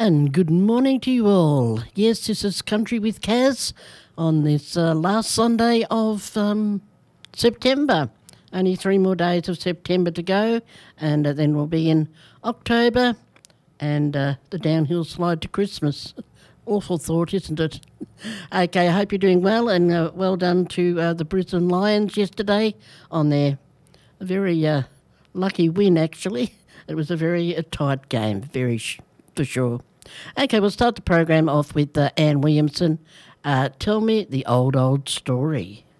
And good morning to you all. Yes, this is Country with Kaz on this last Sunday of September. Only 3 more days of September to go, and then we'll be in October and the downhill slide to Christmas. Awful thought, isn't it? Okay, I hope you're doing well, and well done to the Brisbane Lions yesterday on their very lucky win, actually. It was a very tight game, for sure. Okay, we'll start the program off with Anne Williamson. Tell me the old story.